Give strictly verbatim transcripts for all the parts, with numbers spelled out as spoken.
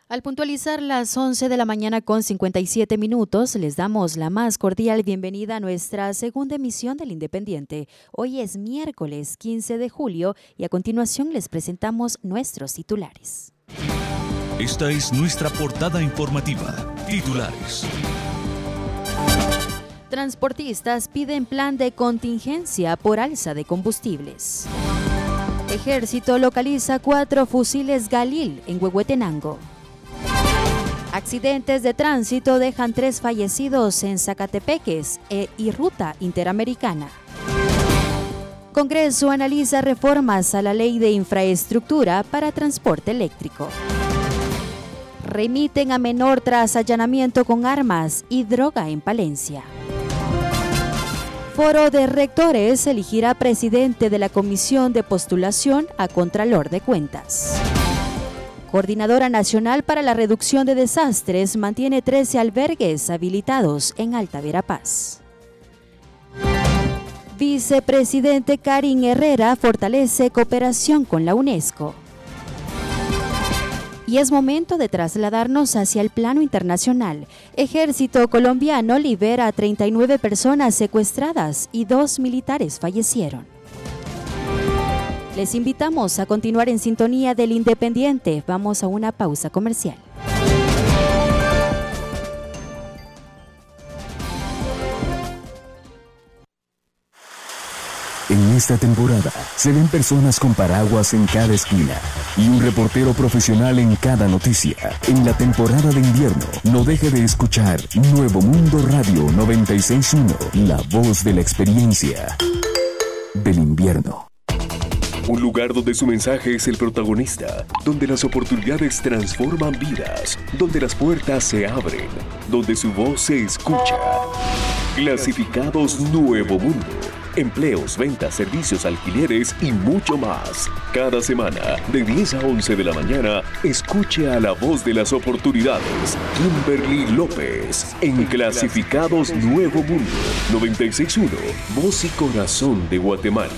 Al puntualizar las once de la mañana con cincuenta y siete minutos, les damos la más cordial bienvenida a nuestra segunda emisión del Independiente. Hoy es miércoles quince de julio y a continuación les presentamos nuestros titulares. Esta es nuestra portada informativa. Titulares. Transportistas piden plan de contingencia por alza de combustibles. Ejército localiza cuatro fusiles Galil en Huehuetenango. Accidentes de tránsito dejan tres fallecidos en Zacatepeques e, y ruta interamericana. Congreso analiza reformas a la ley de infraestructura para transporte eléctrico. Remiten a menor tras allanamiento con armas y droga en Palencia. Foro de Rectores elegirá presidente de la Comisión de Postulación a Contralor de Cuentas. Coordinadora Nacional para la Reducción de Desastres mantiene trece albergues habilitados en Alta Verapaz. Vicepresidente Karin Herrera fortalece cooperación con la UNESCO. Y es momento de trasladarnos hacia el plano internacional. Ejército colombiano libera a treinta y nueve personas secuestradas y dos militares fallecieron. Les invitamos a continuar en sintonía del Independiente. Vamos a una pausa comercial. En esta temporada se ven personas con paraguas en cada esquina y un reportero profesional en cada noticia. En la temporada de invierno, no deje de escuchar Nuevo Mundo Radio noventa y seis punto uno, la voz de la experiencia del invierno. Un lugar donde su mensaje es el protagonista, donde las oportunidades transforman vidas, donde las puertas se abren, donde su voz se escucha. Clasificados Nuevo Mundo. Empleos, ventas, servicios, alquileres y mucho más. Cada semana, de diez a once de la mañana, escuche a la voz de las oportunidades, Kimberly López, en Clasificados Nuevo Mundo, noventa y seis punto uno, voz y corazón de Guatemala.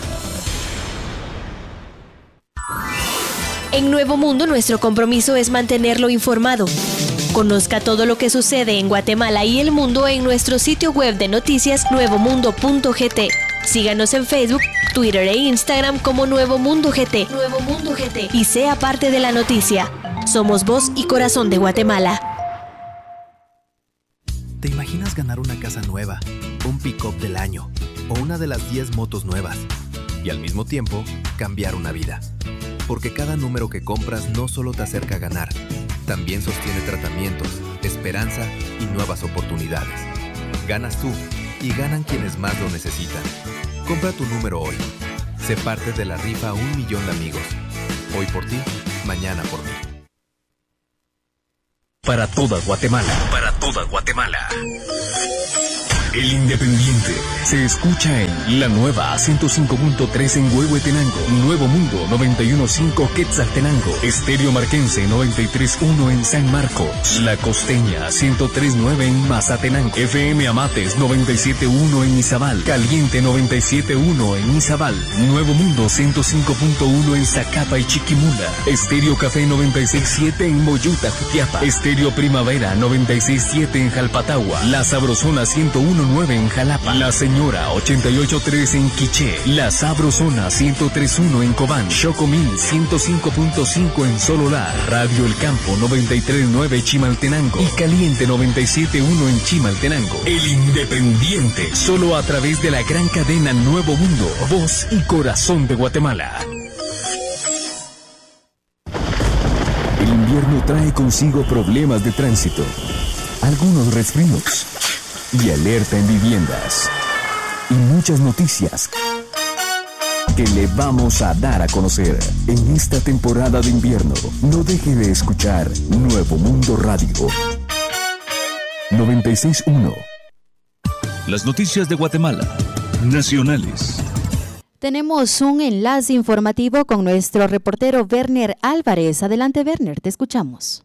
En Nuevo Mundo, nuestro compromiso es mantenerlo informado. Conozca todo lo que sucede en Guatemala y el mundo en nuestro sitio web de noticias nuevo mundo punto g t. Síganos en Facebook, Twitter e Instagram como Nuevo Mundo G T. Nuevo Mundo G T. Y sea parte de la noticia. Somos voz y corazón de Guatemala. ¿Te imaginas ganar una casa nueva, un pick-up del año o una de las diez motos nuevas? Y al mismo tiempo, cambiar una vida. Porque cada número que compras no solo te acerca a ganar, también sostiene tratamientos, esperanza y nuevas oportunidades. Ganas tú y ganan quienes más lo necesitan. Compra tu número hoy. Sé parte de la rifa Un Millón de Amigos. Hoy por ti, mañana por mí. Para toda Guatemala. Para toda Guatemala. El Independiente se escucha en la nueva ciento cinco punto tres en Huehuetenango, Nuevo Mundo noventa y uno punto cinco Quetzaltenango, Estéreo Marquense noventa y tres punto uno en San Marcos, La Costeña ciento tres punto nueve en Mazatenango, F M Amates noventa y siete punto uno en Izabal, Caliente noventa y siete punto uno en Izabal, Nuevo Mundo ciento cinco punto uno en Zacapa y Chiquimula, Estéreo Café noventa y seis punto siete en Moyuta, Jutiapa, Estéreo Primavera noventa y seis punto siete en Jalpatagua, La Sabrosona ciento uno punto nueve en Jalapa, La Señora ochenta y ocho punto tres en Quiché, La Sabrosona ciento tres punto uno en Cobán, Chocomil ciento cinco punto cinco en Sololá, Radio El Campo noventa y tres punto nueve Chimaltenango y Caliente noventa y siete punto uno en Chimaltenango. El Independiente, solo a través de la gran cadena Nuevo Mundo, voz y corazón de Guatemala. El invierno trae consigo problemas de tránsito, algunos resfríos y alerta en viviendas. Y muchas noticias que le vamos a dar a conocer en esta temporada de invierno. No deje de escuchar Nuevo Mundo Radio noventa y seis punto uno. Las noticias de Guatemala, nacionales. Tenemos un enlace informativo con nuestro reportero Werner Álvarez. Adelante, Werner, te escuchamos.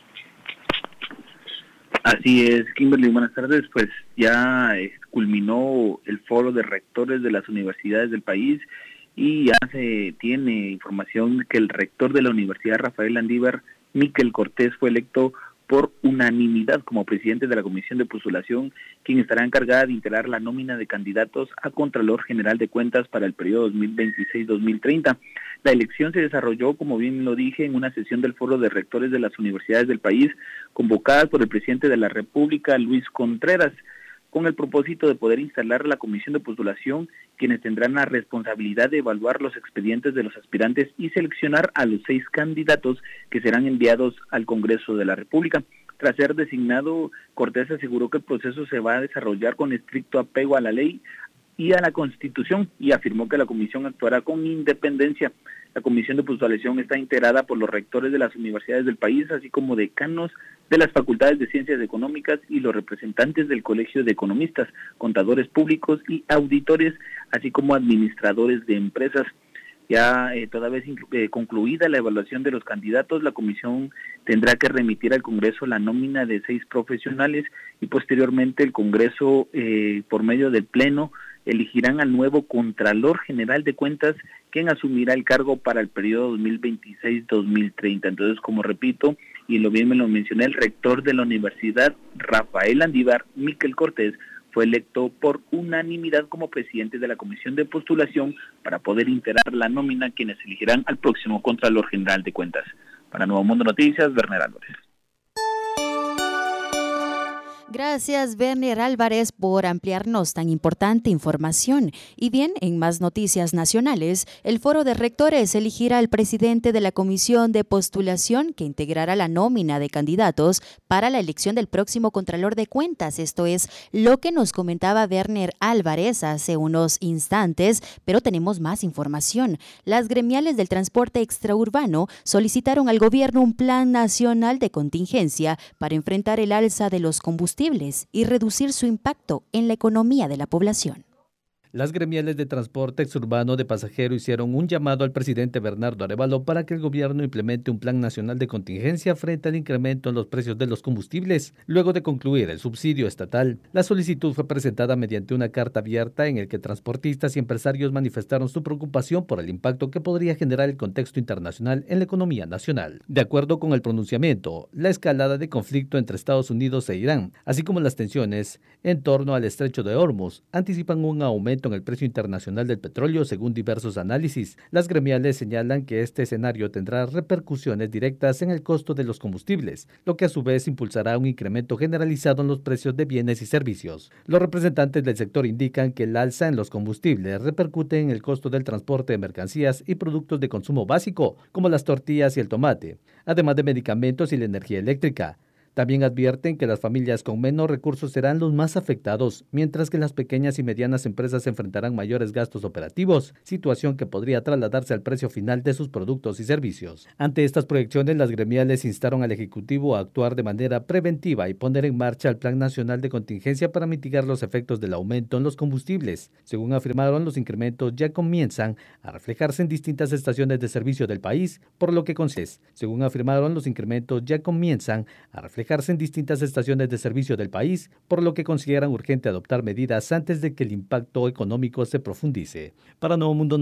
Así es, Kimberly, buenas tardes. Pues ya eh, culminó el foro de rectores de las universidades del país y ya se tiene información que el rector de la Universidad Rafael Landívar Miquel Cortés fue electo por unanimidad como presidente de la Comisión de Postulación, quien estará encargada de integrar la nómina de candidatos a Contralor General de Cuentas para el periodo dos mil veintiséis a dos mil treinta. La elección se desarrolló, como bien lo dije, en una sesión del Foro de Rectores de las Universidades del país, convocada por el presidente de la República, Luis Contreras, con el propósito de poder instalar la Comisión de Postulación, quienes tendrán la responsabilidad de evaluar los expedientes de los aspirantes y seleccionar a los seis candidatos que serán enviados al Congreso de la República. Tras ser designado, Cortés aseguró que el proceso se va a desarrollar con estricto apego a la ley y a la Constitución, y afirmó que la comisión actuará con independencia. La Comisión de Postulación está integrada por los rectores de las universidades del país, así como decanos de las facultades de Ciencias Económicas y los representantes del Colegio de Economistas, contadores públicos y auditores, así como administradores de empresas. Ya eh, toda vez eh, concluida la evaluación de los candidatos, la comisión tendrá que remitir al Congreso la nómina de seis profesionales y posteriormente el Congreso, eh, por medio del Pleno, elegirán al nuevo Contralor General de Cuentas, quien asumirá el cargo para el periodo dos mil veintiséis a dos mil treinta. Entonces, como repito, y lo bien me lo mencioné, el rector de la universidad, Rafael Andívar, Miquel Cortés, fue electo por unanimidad como presidente de la Comisión de Postulación para poder integrar la nómina, quienes elegirán al próximo Contralor General de Cuentas. Para Nuevo Mundo Noticias, Werner Álvarez. Gracias, Werner Álvarez, por ampliarnos tan importante información. Y bien, en más noticias nacionales, el Foro de Rectores elegirá al presidente de la Comisión de Postulación, que integrará la nómina de candidatos para la elección del próximo Contralor de Cuentas. Esto es lo que nos comentaba Werner Álvarez hace unos instantes, pero tenemos más información. Las gremiales del transporte extraurbano solicitaron al gobierno un plan nacional de contingencia para enfrentar el alza de los combustibles y reducir su impacto en la economía de la población. Las gremiales de transporte exurbano de pasajeros hicieron un llamado al presidente Bernardo Arévalo para que el gobierno implemente un plan nacional de contingencia frente al incremento en los precios de los combustibles, luego de concluir el subsidio estatal. La solicitud fue presentada mediante una carta abierta en el que transportistas y empresarios manifestaron su preocupación por el impacto que podría generar el contexto internacional en la economía nacional. De acuerdo con el pronunciamiento, la escalada de conflicto entre Estados Unidos e Irán, así como las tensiones en torno al estrecho de Hormuz, anticipan un aumento en el precio internacional del petróleo, según diversos análisis. Las gremiales señalan que este escenario tendrá repercusiones directas en el costo de los combustibles, lo que a su vez impulsará un incremento generalizado en los precios de bienes y servicios. Los representantes del sector indican que el alza en los combustibles repercute en el costo del transporte de mercancías y productos de consumo básico, como las tortillas y el tomate, además de medicamentos y la energía eléctrica. También advierten que las familias con menos recursos serán los más afectados, mientras que las pequeñas y medianas empresas enfrentarán mayores gastos operativos, situación que podría trasladarse al precio final de sus productos y servicios. Ante estas proyecciones, las gremiales instaron al Ejecutivo a actuar de manera preventiva y poner en marcha el Plan Nacional de Contingencia para mitigar los efectos del aumento en los combustibles. Según afirmaron, los incrementos ya comienzan a reflejarse en distintas estaciones de servicio del país, por lo que conces. Según afirmaron, los incrementos ya comienzan a reflejarse en distintas estaciones de servicio del país, por lo que consideran urgente adoptar medidas antes de que el impacto económico se profundice. Para Nuevo Mundo